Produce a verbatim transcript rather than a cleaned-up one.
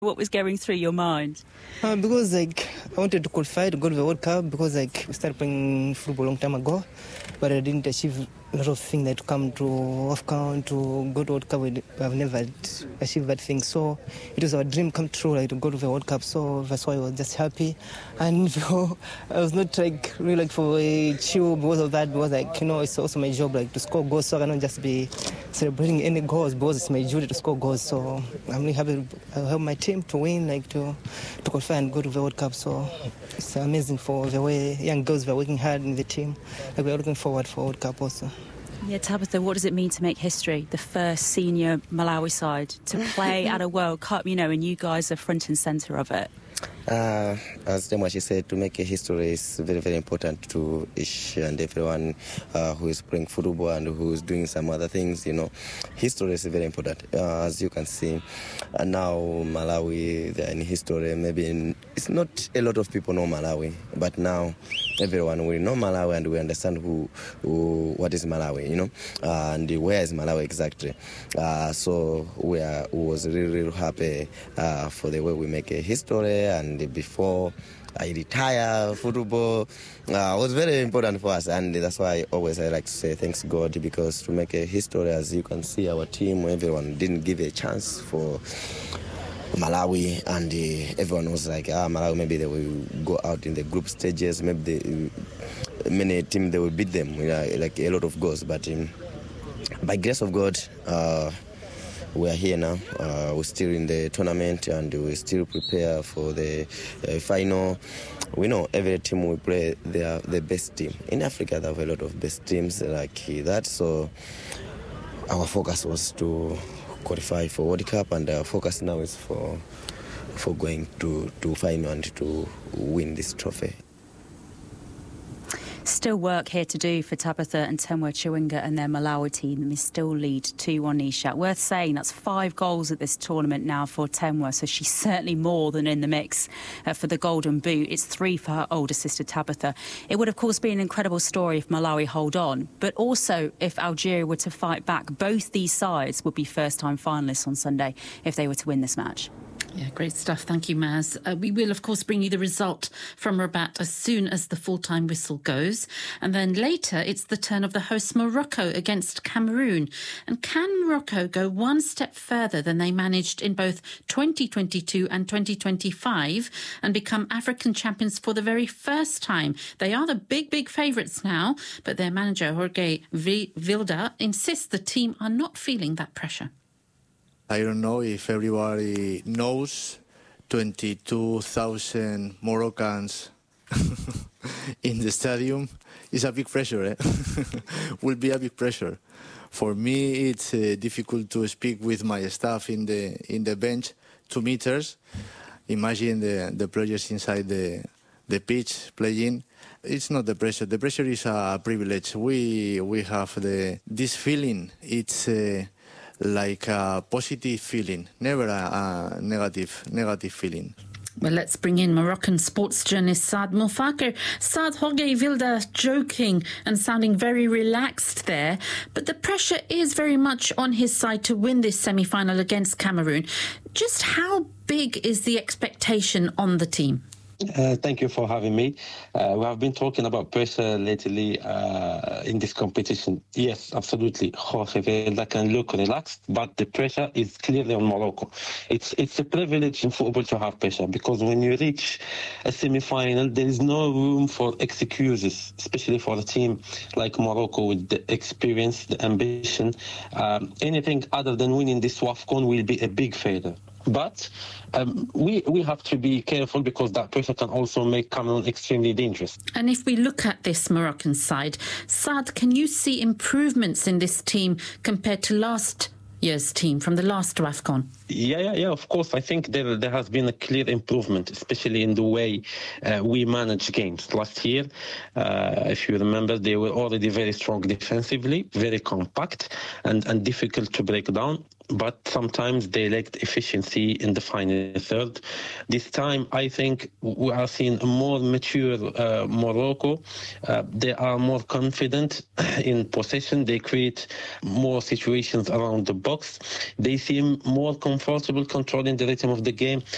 What was going through your mind? Uh, because like I wanted to qualify to go to the World Cup because like we started playing football a long time ago, but I didn't achieve a lot of things that to come to AFCON to go to World Cup. I've never achieved that thing, so it was our dream come true, like to go to the World Cup. So that's why I was just happy, and so I was not like really like for a chill because of that. Because like you know it's also my job like to score goals, so I cannot just be celebrating any goals because it's my duty to score goals. So I'm really happy to help my team to win, like to to qualify and go to the World Cup. So it's amazing for the way young girls are working hard in the team. Like we're looking forward for World Cup also. Yeah, Tabitha, what does it mean to make history? The first senior Malawi side to play at a World Cup, you know, and you guys are front and centre of it. Uh, as Demachi said, to make a history is very, very important to each and everyone uh, who is playing football and who is doing some other things, you know. History is very important. Uh, as you can see, uh, now Malawi, they're in history. Maybe in, it's not a lot of people know Malawi, but now everyone will know Malawi and we understand who, who what is Malawi, you know, uh, and where is Malawi exactly. Uh, so we are we was really, really happy uh, for the way we make a history. And before I retire, football uh, was very important for us, and that's why I always I like to say thanks God, because to make a history, as you can see, our team, everyone didn't give a chance for Malawi, and uh, everyone was like, ah, Malawi, maybe they will go out in the group stages, maybe they, many teams they will beat them, you know, like a lot of goals, but um, by grace of God, uh, we are here now. Uh, we're still in the tournament and we still prepare for the uh, final. We know every team we play, they are the best team. In Africa, there are a lot of best teams like that. So our focus was to qualify for World Cup, and our focus now is for for going to, to final and to win this trophy. Still work here to do for Tabitha and Temwa Chawinga and their Malawi team. They still lead two one Nishat. Worth saying that's five goals at this tournament now for Temwa, so she's certainly more than in the mix uh, for the Golden Boot. It's three for her older sister Tabitha. It would of course be an incredible story if Malawi hold on, but also if Algeria were to fight back. Both these sides would be first-time finalists on Sunday if they were to win this match. Yeah, great stuff. Thank you, Maz. Uh, we will, of course, bring you the result from Rabat as soon as the full-time whistle goes. And then later, it's the turn of the hosts Morocco against Cameroon. And can Morocco go one step further than they managed in both twenty twenty-two and twenty twenty-five and become African champions for the very first time? They are the big, big favourites now, but their manager, Jorge Vilda, insists the team are not feeling that pressure. I don't know if everybody knows twenty-two thousand Moroccans in the stadium is a big pressure. Eh? Will be a big pressure. For me, it's uh, difficult to speak with my staff in the in the bench, two meters. Imagine the the players inside the the pitch playing. It's not the pressure. The pressure is a privilege. We we have the this feeling. It's. Uh, like a positive feeling, never a, a negative negative feeling. Well, let's bring in Moroccan sports journalist Saad Moufakir. Saad, Jorge Vilda joking and sounding very relaxed there, but the pressure is very much on his side to win this semi-final against Cameroon. Just how big is the expectation on the team? Uh, thank you for having me. Uh, we have been talking about pressure lately uh, in this competition. Yes, absolutely. Jorge Vilda can look relaxed, but the pressure is clearly on Morocco. It's it's a privilege in football to have pressure, because when you reach a semi-final, there is no room for excuses, especially for a team like Morocco with the experience, the ambition. Um, anything other than winning this WAFCON will be a big failure. But um, we we have to be careful, because that pressure can also make Cameroon extremely dangerous. And if we look at this Moroccan side, Saad, can you see improvements in this team compared to last year's team from the last WAFCON? Yeah, yeah, yeah, of course. I think there there has been a clear improvement, especially in the way uh, we manage games. Last year, uh, if you remember, they were already very strong defensively, very compact and, and difficult to break down. But sometimes they lacked efficiency in the final third. This time, I think we are seeing a more mature uh, Morocco. Uh, they are more confident in possession. They create more situations around the box. They seem more comfortable controlling the rhythm of the game.